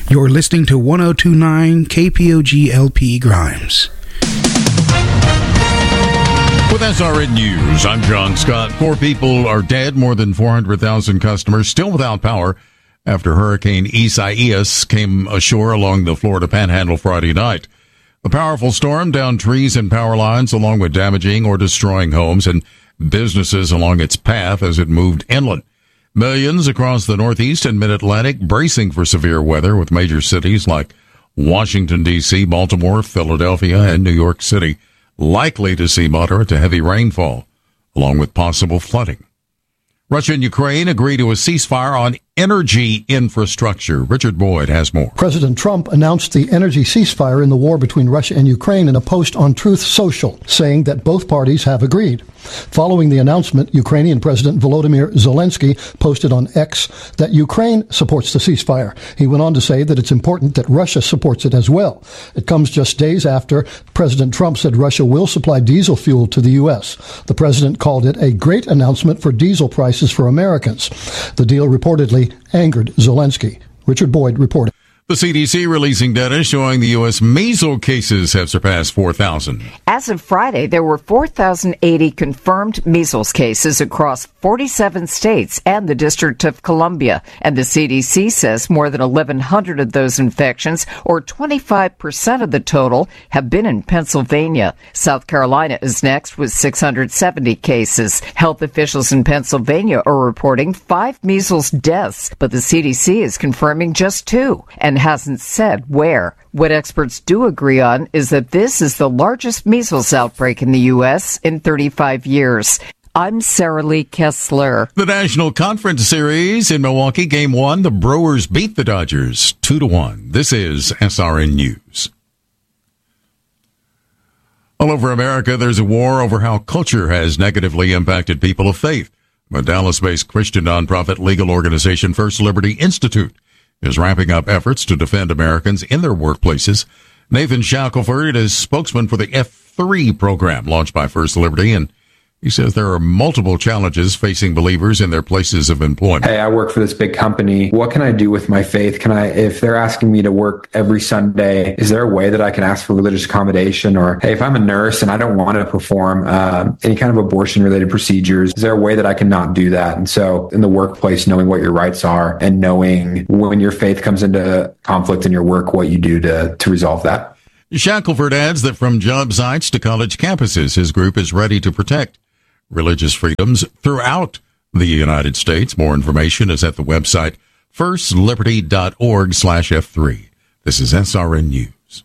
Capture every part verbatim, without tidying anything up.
You're listening to one oh two point nine K P O G L P Grimes. With S R N News, I'm John Scott. Four people are dead, more than four hundred thousand customers still without power after Hurricane Isaias came ashore along the Florida Panhandle Friday night. The powerful storm downed trees and power lines along with damaging or destroying homes and businesses along its path as it moved inland. Millions across the Northeast and Mid-Atlantic bracing for severe weather, with major cities like Washington, D C, Baltimore, Philadelphia, and New York City likely to see moderate to heavy rainfall, along with possible flooding. Russia and Ukraine agree to a ceasefire on energy infrastructure. Richard Boyd has more. President Trump announced the energy ceasefire in the war between Russia and Ukraine in a post on Truth Social, saying that both parties have agreed. Following the announcement, Ukrainian President Volodymyr Zelensky posted on X that Ukraine supports the ceasefire. He went on to say that it's important that Russia supports it as well. It comes just days after President Trump said Russia will supply diesel fuel to the U S. The president called it a great announcement for diesel prices for Americans. The deal reportedly angered Zelensky. Richard Boyd reported. The C D C releasing data showing the U S measles cases have surpassed four thousand. As of Friday, there were four thousand eighty confirmed measles cases across forty-seven states and the District of Columbia. And the C D C says more than eleven hundred of those infections, or twenty-five percent of the total, have been in Pennsylvania. South Carolina is next with six hundred seventy cases. Health officials in Pennsylvania are reporting five measles deaths, but the C D C is confirming just two and hasn't said where. What experts do agree on is that this is the largest measles outbreak in the U S in thirty-five years. I'm Sarah Lee Kessler. The National Conference Series in Milwaukee, Game one, the Brewers beat the Dodgers two to one. This is S R N News. All over America, there's a war over how culture has negatively impacted people of faith. The Dallas-based Christian nonprofit legal organization First Liberty Institute is ramping up efforts to defend Americans in their workplaces. Nathan Shackelford is spokesman for the F three program launched by First Liberty, and he says there are multiple challenges facing believers in their places of employment. Hey, I work for this big company. What can I do with my faith? Can I, if they're asking me to work every Sunday, is there a way that I can ask for religious accommodation? Or, hey, if I'm a nurse and I don't want to perform uh, any kind of abortion-related procedures, is there a way that I can not do that? And so in the workplace, knowing what your rights are and knowing when your faith comes into conflict in your work, what you do to, to resolve that. Shackelford adds that from job sites to college campuses, his group is ready to protect religious freedoms throughout the United States. More information is at the website first liberty dot org slash F three. This is S R N News.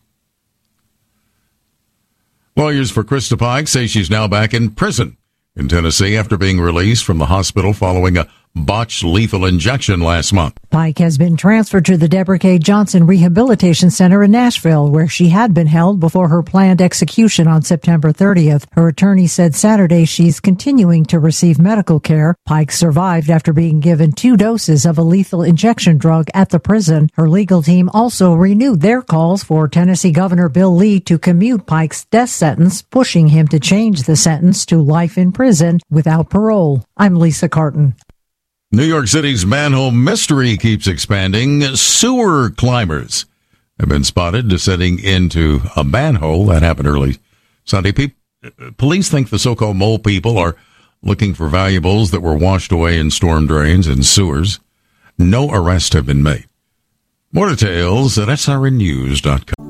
Lawyers for Krista Pike say she's now back in prison in Tennessee after being released from the hospital following a botched lethal injection last month. Pike has been transferred to the Deborah K. Johnson Rehabilitation Center in Nashville, where she had been held before her planned execution on September thirtieth. Her attorney said Saturday she's continuing to receive medical care. Pike survived after being given two doses of a lethal injection drug at the prison. Her legal team also renewed their calls for Tennessee Governor Bill Lee to commute Pike's death sentence, pushing him to change the sentence to life in prison without parole. I'm Lisa Carton. New York City's manhole mystery keeps expanding. Sewer climbers have been spotted descending into a manhole. That happened early Sunday. Pe- police think the so-called mole people are looking for valuables that were washed away in storm drains and sewers. No arrests have been made. More details at S R N news dot com.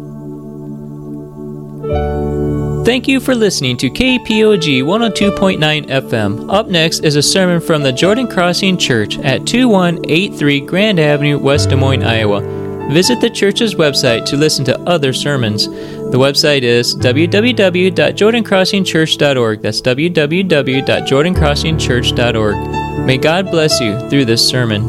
Thank you for listening to K P O G one oh two point nine F M. Up next is a sermon from the Jordan Crossing Church at twenty-one eighty-three Grand Avenue, West Des Moines, Iowa. Visit the church's website to listen to other sermons. The website is w w w dot jordan crossing church dot org. That's w w w dot jordan crossing church dot org. May God bless you through this sermon.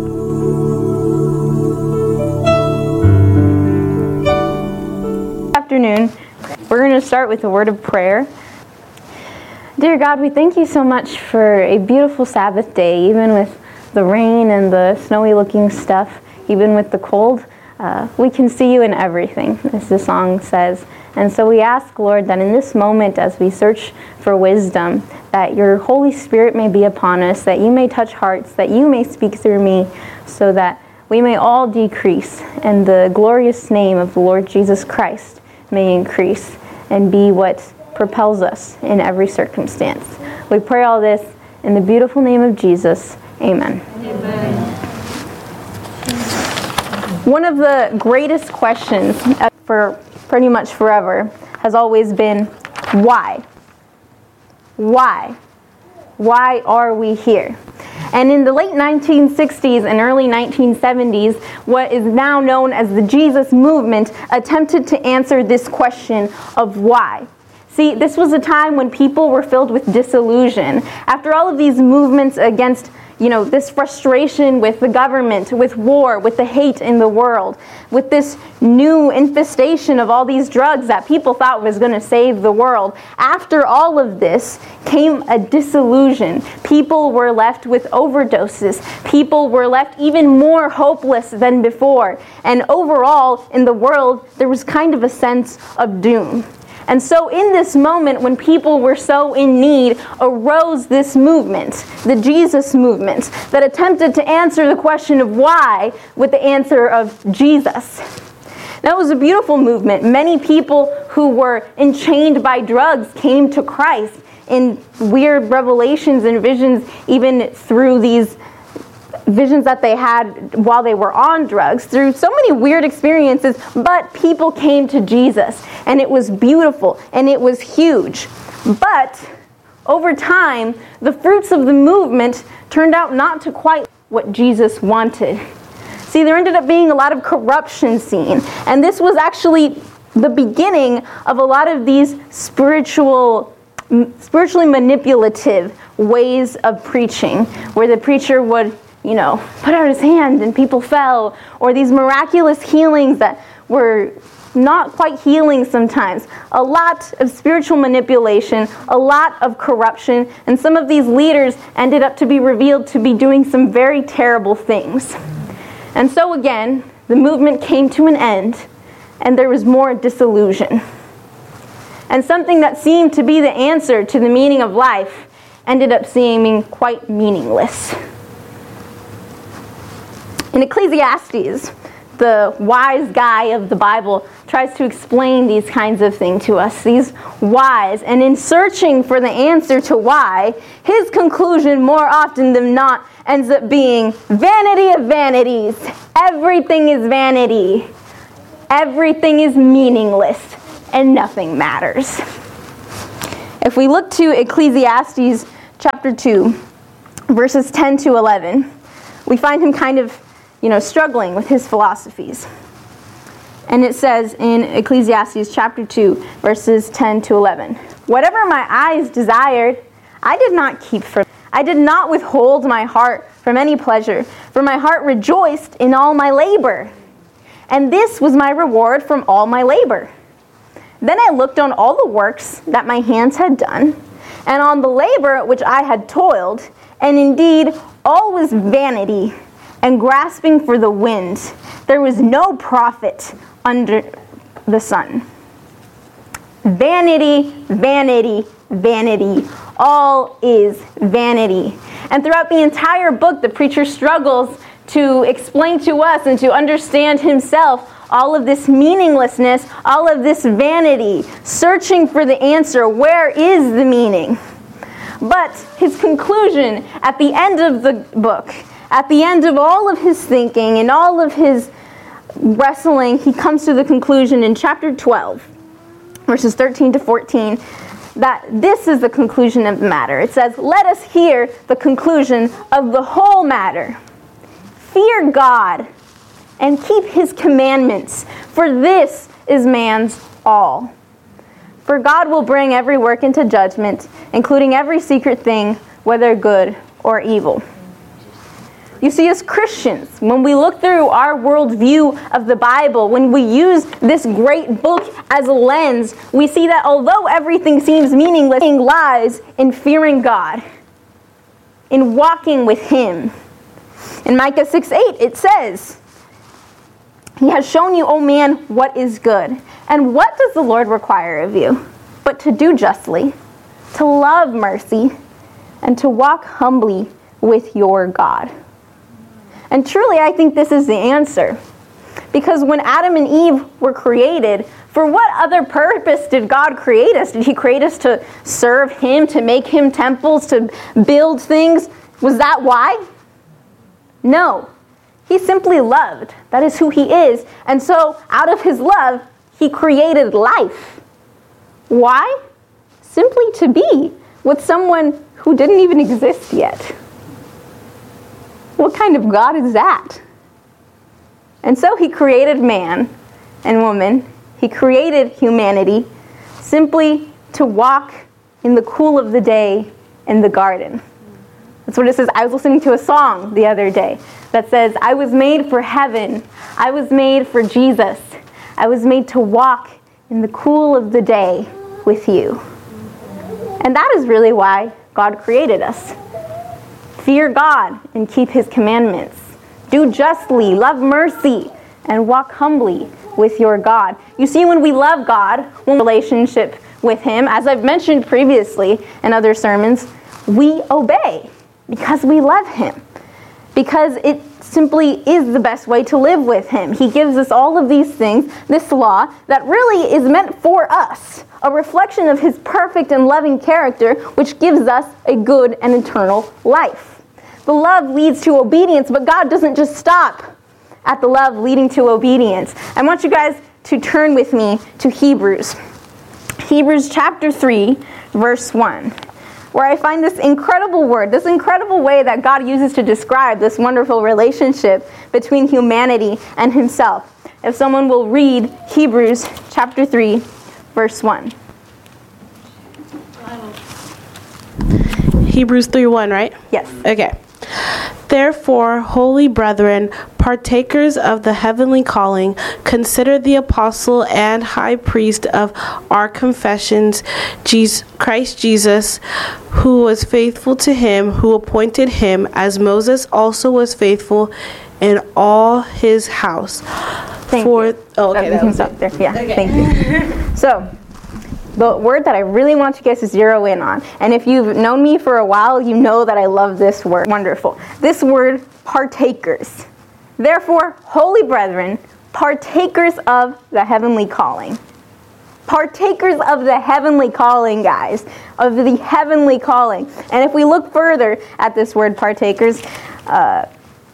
Good afternoon. We're going to start with a word of prayer. Dear God, we thank you so much for a beautiful Sabbath day, even with the rain and the snowy looking stuff, even with the cold. Uh, we can see you in everything, as the song says. And so we ask, Lord, that in this moment, as we search for wisdom, that your Holy Spirit may be upon us, that you may touch hearts, that you may speak through me, so that we may all decrease, and the glorious name of the Lord Jesus Christ may increase and be what propels us in every circumstance. We pray all this in the beautiful name of Jesus. Amen. Amen. One of the greatest questions for pretty much forever has always been, why? Why? Why are we here? And in the late nineteen sixties and early nineteen seventies, what is now known as the Jesus Movement attempted to answer this question of why. See, this was a time when people were filled with disillusion. After all of these movements against, you know, this frustration with the government, with war, with the hate in the world, with this new infestation of all these drugs that people thought was going to save the world. After all of this came a disillusion. People were left with overdoses. People were left even more hopeless than before. And overall, in the world, there was kind of a sense of doom. And so in this moment, when people were so in need, arose this movement, the Jesus Movement, that attempted to answer the question of why with the answer of Jesus. That was a beautiful movement. Many people who were enchained by drugs came to Christ in weird revelations and visions, even through these visions that they had while they were on drugs, through so many weird experiences, but people came to Jesus, and it was beautiful, and it was huge. But over time, the fruits of the movement turned out not to quite what Jesus wanted. See, there ended up being a lot of corruption seen, and this was actually the beginning of a lot of these spiritual spiritually manipulative ways of preaching, where the preacher would, you know, put out his hand and people fell, or these miraculous healings that were not quite healing sometimes. A lot of spiritual manipulation, a lot of corruption, and some of these leaders ended up to be revealed to be doing some very terrible things. And so again, the movement came to an end, and there was more disillusion. And something that seemed to be the answer to the meaning of life ended up seeming quite meaningless. In Ecclesiastes, the wise guy of the Bible tries to explain these kinds of things to us, these whys. And in searching for the answer to why, his conclusion more often than not ends up being vanity of vanities. Everything is vanity. Everything is meaningless, and nothing matters. If we look to Ecclesiastes chapter two, verses ten to eleven, we find him kind of, you know, struggling with his philosophies. And it says in Ecclesiastes chapter two, verses ten to eleven, "Whatever my eyes desired, I did not keep from. I did not withhold my heart from any pleasure, for my heart rejoiced in all my labor. And this was my reward from all my labor. Then I looked on all the works that my hands had done, and on the labor which I had toiled, and indeed all was vanity and grasping for the wind. There was no profit under the sun." Vanity, vanity, vanity. All is vanity. And throughout the entire book, the preacher struggles to explain to us and to understand himself all of this meaninglessness, all of this vanity, searching for the answer. Where is the meaning? But his conclusion at the end of the book, at the end of all of his thinking and all of his wrestling, he comes to the conclusion in chapter twelve, verses thirteen to fourteen, that this is the conclusion of the matter. It says, "Let us hear the conclusion of the whole matter. Fear God and keep his commandments, for this is man's all. For God will bring every work into judgment, including every secret thing, whether good or evil." You see, as Christians, when we look through our worldview of the Bible, when we use this great book as a lens, we see that although everything seems meaningless, it lies in fearing God, in walking with him. In Micah six eight, it says, "He has shown you, O man, what is good. And what does the Lord require of you? But to do justly, to love mercy, and to walk humbly with your God." And truly, I think this is the answer. Because when Adam and Eve were created, for what other purpose did God create us? Did he create us to serve him, to make him temples, to build things? Was that why? No. He simply loved. That is who he is. And so, out of his love, he created life. Why? Simply to be with someone who didn't even exist yet. What kind of God is that? And so he created man and woman. He created humanity simply to walk in the cool of the day in the garden. That's what it says. I was listening to a song the other day that says, I was made for heaven. I was made for Jesus. I was made to walk in the cool of the day with you. And that is really why God created us. Fear God and keep his commandments. Do justly, love mercy, and walk humbly with your God. You see, when we love God, when we relationship with him, as I've mentioned previously in other sermons, we obey because we love him. Because it simply is the best way to live with him. He gives us all of these things, this law, that really is meant for us. A reflection of his perfect and loving character, which gives us a good and eternal life. The love leads to obedience, but God doesn't just stop at the love leading to obedience. I want you guys to turn with me to Hebrews. Hebrews chapter three, verse one, where I find this incredible word, this incredible way that God uses to describe this wonderful relationship between humanity and himself. If someone will read Hebrews chapter three, verse one. Hebrews three one, right? Yes. Okay. Therefore, holy brethren, partakers of the heavenly calling, consider the apostle and high priest of our confessions, Jesus, Christ Jesus, who was faithful to him who appointed him, as Moses also was faithful in all his house. Thank For, you. Oh, okay, we that can was stop it. there. Yeah, Okay. Thank you. So, the word that I really want you guys to zero in on, and if you've known me for a while, you know that I love this word. Wonderful. This word, partakers. Therefore, holy brethren, partakers of the heavenly calling. Partakers of the heavenly calling, guys. Of the heavenly calling. And if we look further at this word, partakers, uh,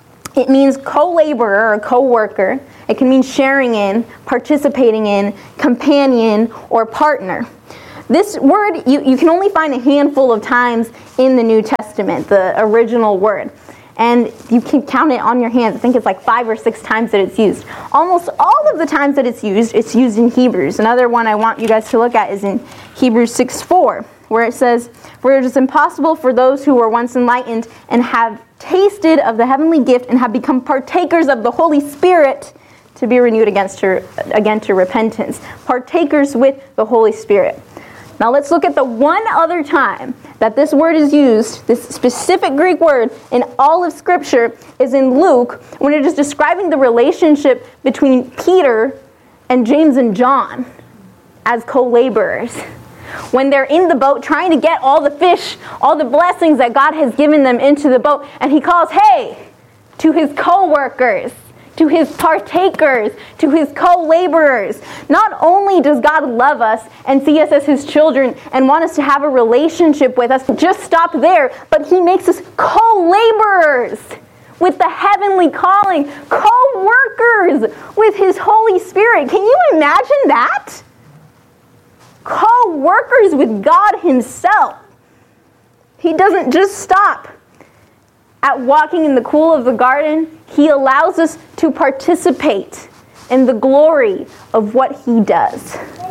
it means co-laborer or co-worker. It can mean sharing in, participating in, companion, or partner. This word, you, you can only find a handful of times in the New Testament, the original word. And you can count it on your hands. I think it's like five or six times that it's used. Almost all of the times that it's used, it's used in Hebrews. Another one I want you guys to look at is in Hebrews six four, where it says, "For it is impossible for those who were once enlightened and have tasted of the heavenly gift and have become partakers of the Holy Spirit to be renewed against to, again to repentance." Partakers with the Holy Spirit. Now let's look at the one other time that this word is used, this specific Greek word in all of Scripture, is in Luke, when it is describing the relationship between Peter and James and John as co-laborers. When they're in the boat trying to get all the fish, all the blessings that God has given them into the boat, and he calls, hey, to his co-workers, to his partakers, to his co-laborers. Not only does God love us and see us as his children and want us to have a relationship with us, just stop there, but he makes us co-laborers with the heavenly calling, co-workers with his Holy Spirit. Can you imagine that? Co-workers with God himself. He doesn't just stop at walking in the cool of the garden. He allows us to participate in the glory of what he does.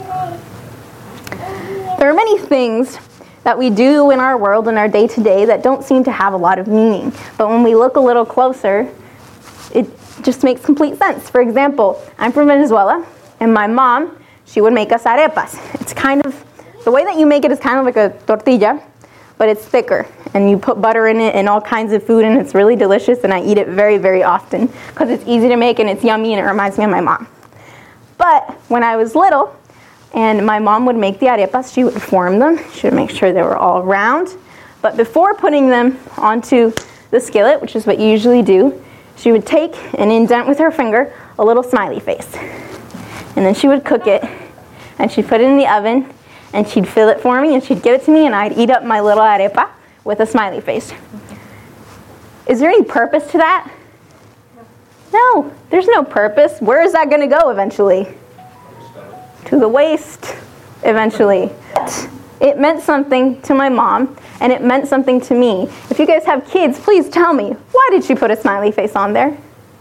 There are many things that we do in our world, in our day-to-day, that don't seem to have a lot of meaning. But when we look a little closer, it just makes complete sense. For example, I'm from Venezuela, and my mom, she would make us arepas. It's kind of, the way that you make it is kind of like a tortilla, but it's thicker, and you put butter in it and all kinds of food, and it's really delicious, and I eat it very, very often because it's easy to make and it's yummy and it reminds me of my mom. But when I was little, and my mom would make the arepas, she would form them. She would make sure they were all round. But before putting them onto the skillet, which is what you usually do, she would take and indent with her finger a little smiley face. And then she would cook it, and she'd put it in the oven, and she'd fill it for me, and she'd give it to me, and I'd eat up my little arepa with a smiley face. Is there any purpose to that? No, there's no purpose. Where is that going to go eventually? To the waste, eventually. It meant something to my mom, and it meant something to me. If you guys have kids, please tell me, why did she put a smiley face on there?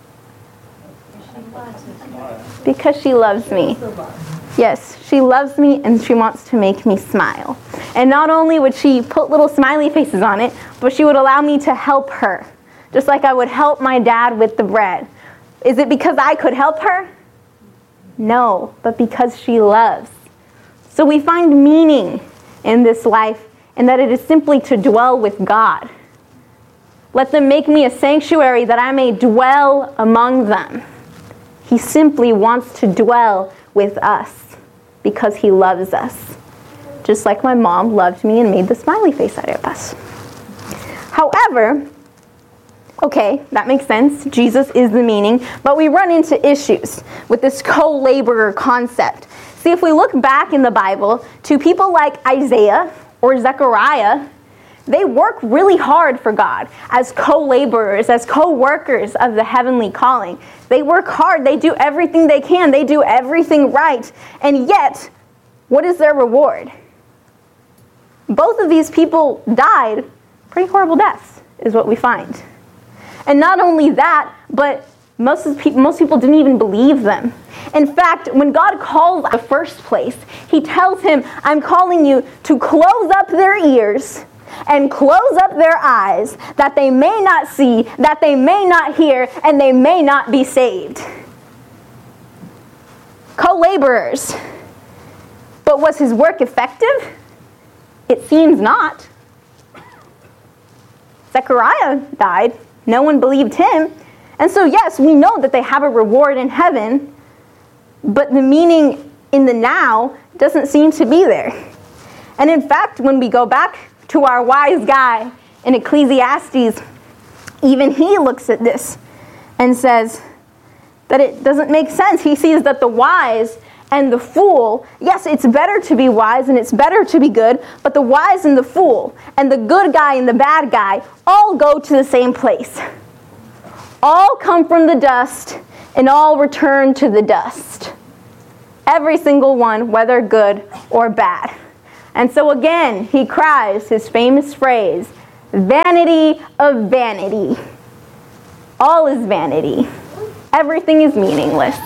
Because she loves me. Yes, she loves me, and she wants to make me smile. And not only would she put little smiley faces on it, but she would allow me to help her, just like I would help my dad with the bread. Is it because I could help her? No, but because she loves. So we find meaning in this life, and that it is simply to dwell with God. Let them make me a sanctuary that I may dwell among them. He simply wants to dwell with us because he loves us. Just like my mom loved me and made the smiley face out of us. However, okay, that makes sense. Jesus is the meaning. But we run into issues with this co-laborer concept. See, if we look back in the Bible to people like Isaiah or Zechariah, they work really hard for God as co-laborers, as co-workers of the heavenly calling. They work hard. They do everything they can. They do everything right. And yet, what is their reward? Both of these people died pretty horrible deaths, is what we find. And not only that, but most of the people, most people didn't even believe them. In fact, when God calls the first place, he tells him, I'm calling you to close up their ears and close up their eyes, that they may not see, that they may not hear, and they may not be saved. Co-laborers. But was his work effective? It seems not. Zechariah died. No one believed him. And so yes, we know that they have a reward in heaven, but the meaning in the now doesn't seem to be there. And in fact, when we go back to our wise guy in Ecclesiastes, even he looks at this and says that it doesn't make sense. He sees that the wise and the fool, yes, it's better to be wise and it's better to be good, but the wise and the fool and the good guy and the bad guy all go to the same place. All come from the dust and all return to the dust. Every single one, whether good or bad. And so again, he cries his famous phrase, vanity of vanity. All is vanity. Everything is meaningless.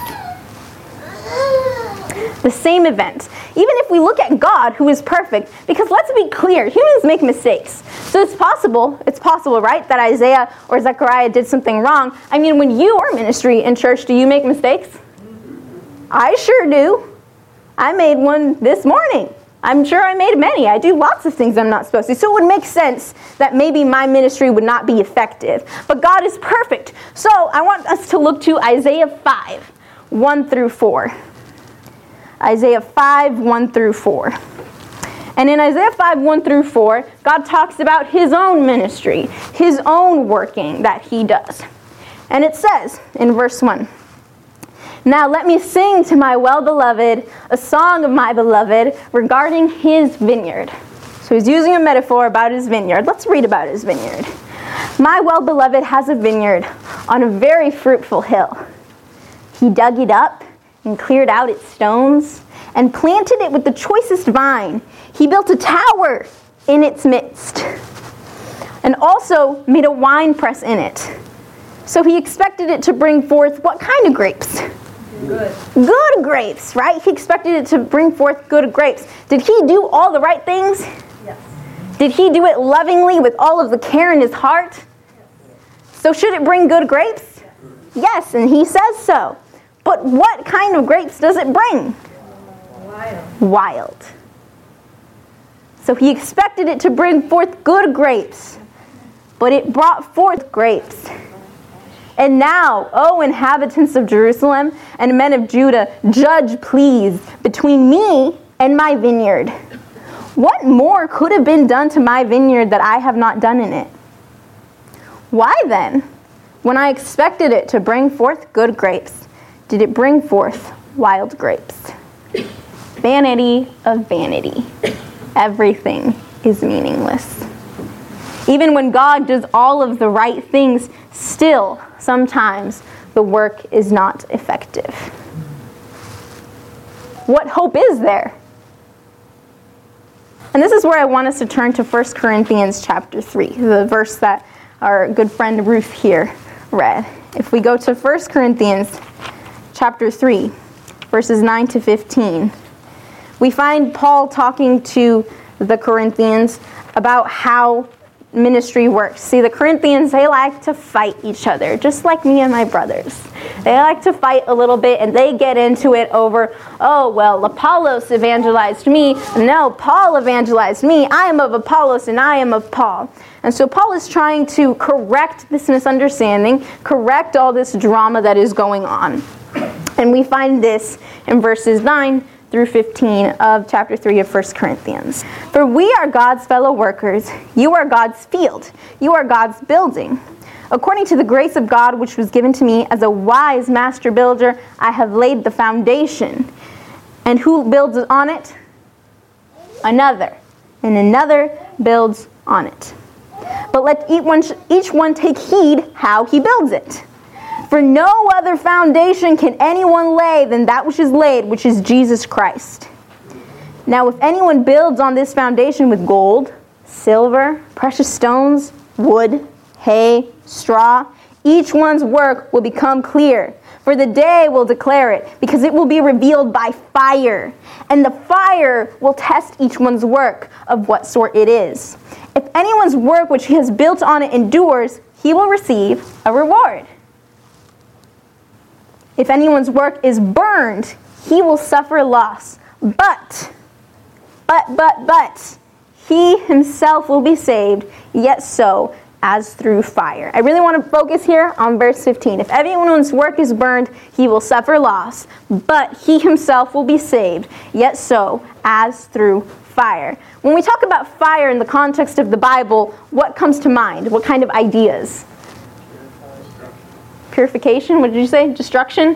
The same event. Even if we look at God, who is perfect, because let's be clear, humans make mistakes. So it's possible, it's possible, right, that Isaiah or Zechariah did something wrong. I mean, when you are ministry in church, do you make mistakes? I sure do. I made one this morning. I'm sure I made many. I do lots of things I'm not supposed to. So it would make sense that maybe my ministry would not be effective. But God is perfect. So I want us to look to Isaiah five, one through four. Isaiah five, one through four. And in Isaiah five, one through four, God talks about his own ministry, his own working that he does. And it says in verse one, now let me sing to my well-beloved a song of my beloved regarding his vineyard. So he's using a metaphor about his vineyard. Let's read about his vineyard. My well-beloved has a vineyard on a very fruitful hill. He dug it up and cleared out its stones and planted it with the choicest vine. He built a tower in its midst and also made a wine press in it. So he expected it to bring forth what kind of grapes? Good. Good grapes, right? He expected it to bring forth good grapes. Did he do all the right things? Yes. Did he do it lovingly with all of the care in his heart? Yes. So should it bring good grapes? Yes, and he says so. But what kind of grapes does it bring? Wild. Wild. So he expected it to bring forth good grapes, but it brought forth grapes. And now, O inhabitants of Jerusalem and men of Judah, judge, please, between me and my vineyard. What more could have been done to my vineyard that I have not done in it? Why then When I expected it to bring forth good grapes, did it bring forth wild grapes? Vanity of vanity. Everything is meaningless. Even when God does all of the right things, still, sometimes, the work is not effective. What hope is there? And this is where I want us to turn to First Corinthians chapter three, the verse that our good friend Ruth here read. If we go to First Corinthians chapter three, verses nine to fifteen, we find Paul talking to the Corinthians about how ministry works. See, the Corinthians, they like to fight each other, just like me and my brothers. They like to fight a little bit, and they get into it over, oh, well, Apollos evangelized me. No, Paul evangelized me. I am of Apollos, and I am of Paul. And so Paul is trying to correct this misunderstanding, correct all this drama that is going on. And we find this in verses nine through fifteen of chapter three of First Corinthians. For we are God's fellow workers. You are God's field. You are God's building. According to the grace of God which was given to me as a wise master builder, I have laid the foundation. And who builds on it? Another. And another builds on it. But let each one, each one take heed how he builds it. For no other foundation can anyone lay than that which is laid, which is Jesus Christ. Now if anyone builds on this foundation with gold, silver, precious stones, wood, hay, straw, each one's work will become clear. For the day will declare it, because it will be revealed by fire. And the fire will test each one's work of what sort it is. If anyone's work which he has built on it endures, he will receive a reward. If anyone's work is burned, he will suffer loss. But, but, but, but, he himself will be saved, yet so as through fire. I really want to focus here on verse fifteen. If anyone's work is burned, he will suffer loss, but he himself will be saved, yet so as through fire. When we talk about fire in the context of the Bible, what comes to mind? What kind of ideas? Purification, what did you say? Destruction?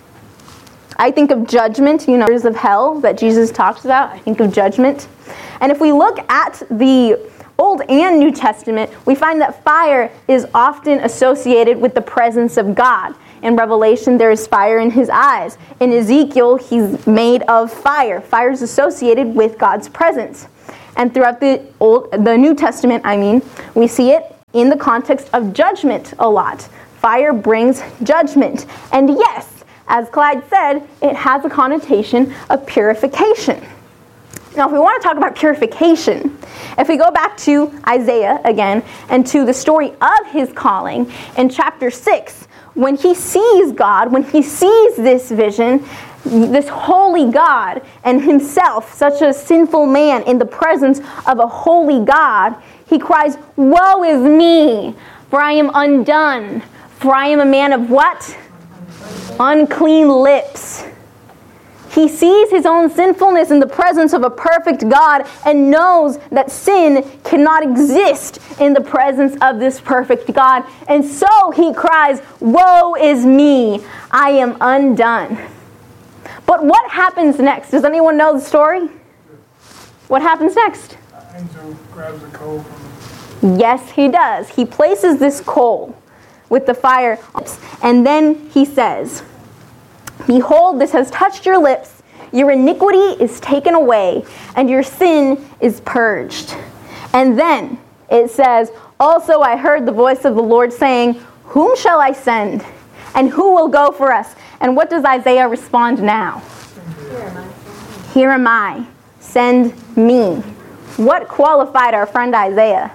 I think of judgment, you know, there's of hell that Jesus talks about. I think of judgment. And if we look at the Old and New Testament, we find that fire is often associated with the presence of God. In Revelation, there is fire in his eyes. In Ezekiel, he's made of fire. Fire is associated with God's presence. And throughout the Old, the New Testament, I mean, we see it in the context of judgment a lot. Fire brings judgment. And yes, as Clyde said, it has a connotation of purification. Now, if we want to talk about purification, if we go back to Isaiah again and to the story of his calling in chapter six, when he sees God, when he sees this vision, this holy God and himself, such a sinful man in the presence of a holy God, he cries, "Woe is me, for I am undone. For I am a man of what? Unclean lips." He sees his own sinfulness in the presence of a perfect God and knows that sin cannot exist in the presence of this perfect God. And so he cries, "Woe is me, I am undone." But what happens next? Does anyone know the story? What happens next? The angel grabs a coal from him. Yes, he does. He places this coal with the fire, and then he says, "Behold, this has touched your lips. Your iniquity is taken away, and your sin is purged." And then it says, "Also I heard the voice of the Lord saying, Whom shall I send? And who will go for us?" And what does Isaiah respond now? Here am I. Here am I. Send me. What qualified our friend Isaiah?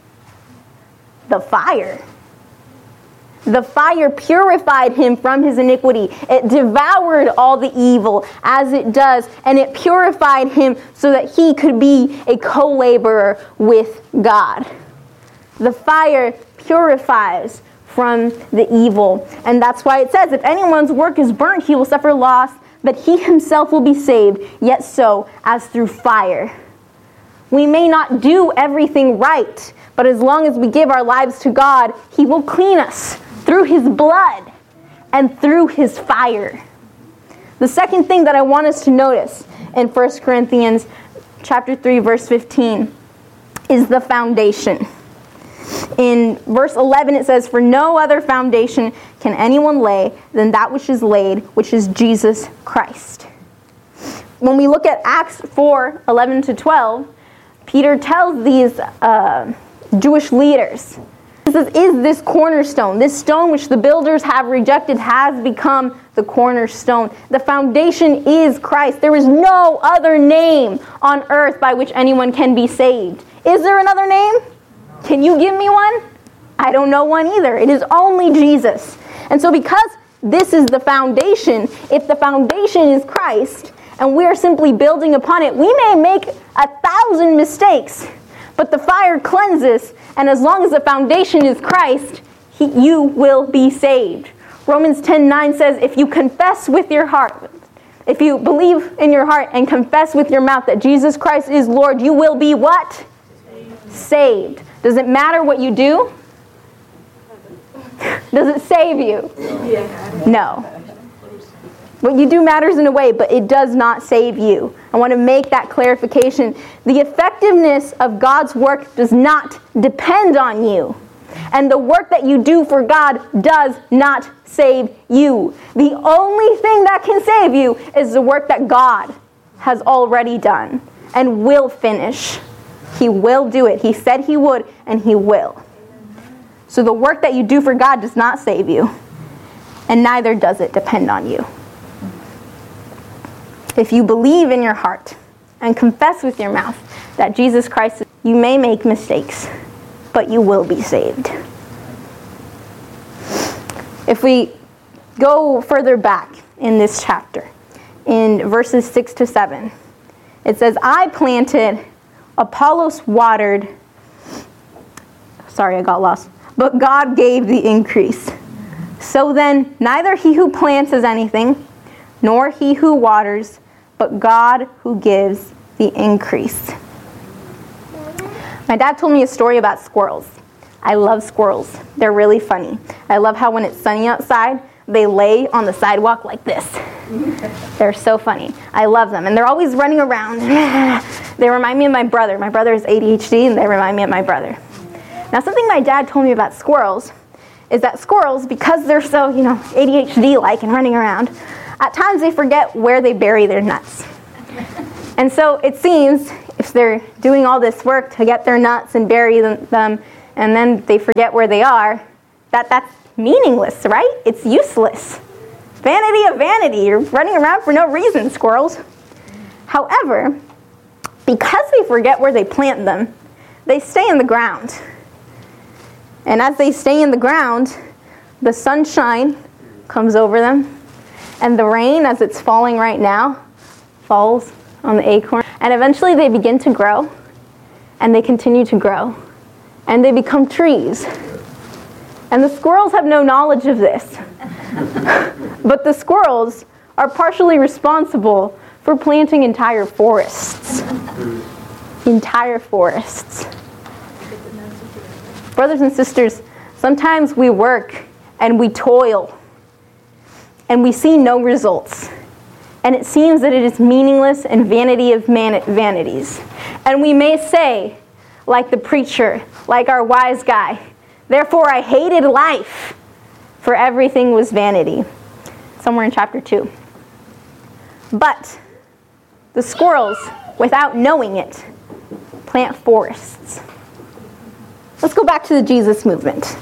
The fire. The fire purified him from his iniquity. It devoured all the evil as it does, and it purified him so that he could be a co-laborer with God. The fire purifies from the evil, and that's why it says, if anyone's work is burnt, he will suffer loss, but he himself will be saved, yet so as through fire. We may not do everything right, but as long as we give our lives to God, he will clean us through his blood and through his fire. The second thing that I want us to notice in First Corinthians chapter three, verse fifteen, is the foundation. In verse eleven it says, "For no other foundation can anyone lay than that which is laid, which is Jesus Christ." When we look at Acts four, eleven to twelve, Peter tells these uh, Jewish leaders, he says, "Is this cornerstone, this stone which the builders have rejected, has become the cornerstone. The foundation is Christ. There is no other name on earth by which anyone can be saved." Is there another name? Can you give me one? I don't know one either. It is only Jesus. And so because this is the foundation, if the foundation is Christ, and we are simply building upon it, we may make a thousand mistakes, but the fire cleanses, and as long as the foundation is Christ, he, you will be saved. Romans ten nine says, if you confess with your heart, if you believe in your heart and confess with your mouth that Jesus Christ is Lord, you will be what? Saved. Saved. Does it matter what you do? Does it save you? No. What you do matters in a way, but it does not save you. I want to make that clarification. The effectiveness of God's work does not depend on you. And the work that you do for God does not save you. The only thing that can save you is the work that God has already done and will finish. He will do it. He said he would, and he will. So the work that you do for God does not save you, and neither does it depend on you. If you believe in your heart and confess with your mouth that Jesus Christ, you may make mistakes, but you will be saved. If we go further back in this chapter, in verses six to seven, it says, "I planted, Apollos watered," sorry, I got lost, "but God gave the increase. So then, neither he who plants is anything, nor he who waters, but God who gives the increase." My dad told me a story about squirrels. I love squirrels. They're really funny. I love how when it's sunny outside, they lay on the sidewalk like this. They're so funny. I love them. And they're always running around. They remind me of my brother. My brother is A D H D, and they remind me of my brother. Now, something my dad told me about squirrels is that squirrels, because they're so, you know, A D H D-like and running around, at times they forget where they bury their nuts. And so it seems if they're doing all this work to get their nuts and bury them, and then they forget where they are, that that's meaningless, right? It's useless. Vanity of vanity. You're running around for no reason, squirrels. However, because they forget where they plant them, they stay in the ground. And as they stay in the ground, the sunshine comes over them, and the rain, as it's falling right now, falls on the acorn. And eventually they begin to grow, and they continue to grow, and they become trees. And the squirrels have no knowledge of this. But the squirrels are partially responsible for planting entire forests. Entire forests. Brothers and sisters, sometimes we work and we toil and we see no results. And it seems that it is meaningless and vanity of man- vanities. And we may say, like the preacher, like our wise guy, "Therefore I hated life, for everything was vanity." Somewhere in chapter two. But the squirrels, without knowing it, plant forests. Let's go back to the Jesus movement.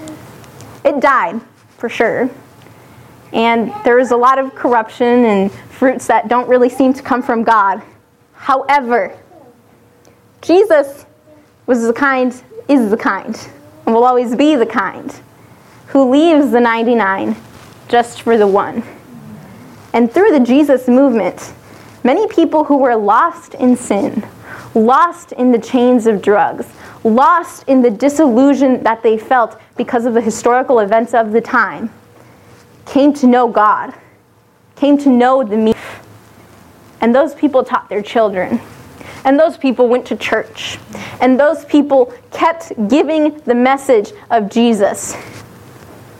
It died, for sure. And there's a lot of corruption and fruits that don't really seem to come from God. However, Jesus was the kind, is the kind, and will always be the kind, who leaves the ninety-nine just for the one. And through the Jesus movement, many people who were lost in sin, lost in the chains of drugs, lost in the disillusion that they felt because of the historical events of the time, came to know God, came to know the meaning. And those people taught their children. And those people went to church. And those people kept giving the message of Jesus.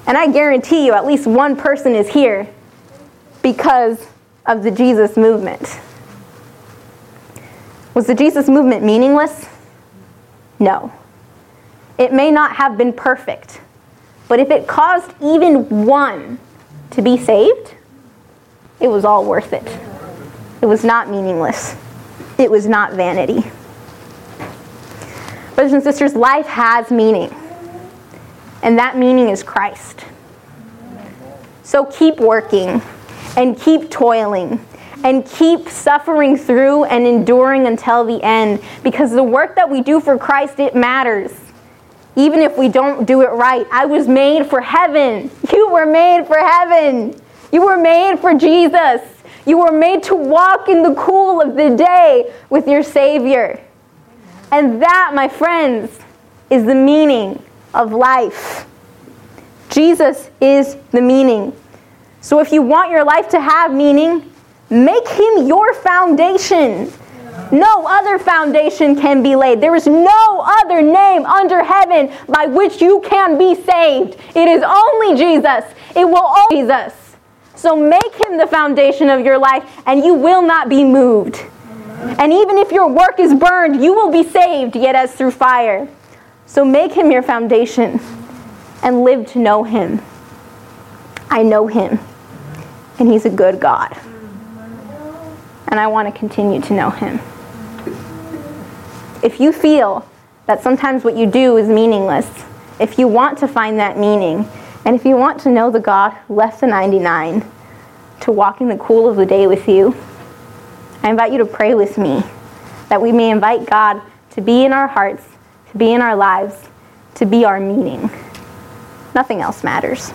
And I guarantee you at least one person is here because of the Jesus movement. Was the Jesus movement meaningless? No. It may not have been perfect, but if it caused even one to be saved, it was all worth it. It was not meaningless. It was not vanity. Brothers and sisters, life has meaning, and that meaning is Christ. So keep working, and keep toiling, and keep suffering through and enduring until the end, because the work that we do for Christ, it matters. Even if we don't do it right. I was made for heaven. You were made for heaven. You were made for Jesus. You were made to walk in the cool of the day with your Savior. And that, my friends, is the meaning of life. Jesus is the meaning. So if you want your life to have meaning, make Him your foundation. No other foundation can be laid. There is no other name under heaven by which you can be saved. It is only Jesus. It will always be Jesus. So make Him the foundation of your life, and you will not be moved. And even if your work is burned, you will be saved, yet as through fire. So make Him your foundation and live to know Him. I know Him, and He's a good God. And I want to continue to know Him. If you feel that sometimes what you do is meaningless, if you want to find that meaning, and if you want to know the God who left the ninety-nine to walk in the cool of the day with you, I invite you to pray with me that we may invite God to be in our hearts, to be in our lives, to be our meaning. Nothing else matters.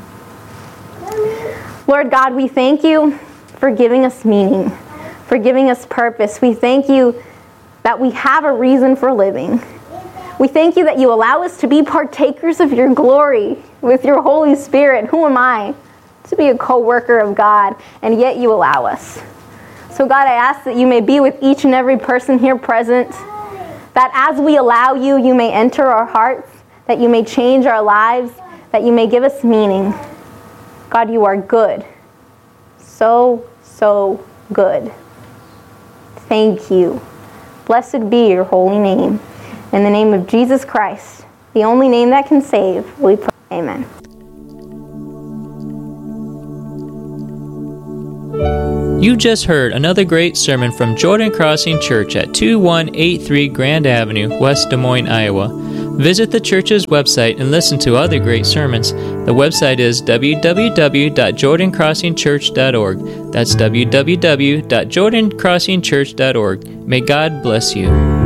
Lord God, we thank you for giving us meaning, for giving us purpose. We thank you that we have a reason for living. We thank you that you allow us to be partakers of your glory with your Holy Spirit. Who am I to be a co-worker of God, and yet you allow us? So God, I ask that you may be with each and every person here present, that as we allow you, you may enter our hearts, that you may change our lives, that you may give us meaning. God, you are good. So, so good. Thank you. Blessed be your holy name. In the name of Jesus Christ, the only name that can save, we pray. Amen. You just heard another great sermon from Jordan Crossing Church at two one eight three Grand Avenue, West Des Moines, Iowa. Visit the church's website and listen to other great sermons. The website is w w w dot jordan crossing church dot org. That's w w w dot jordan crossing church dot org. May God bless you.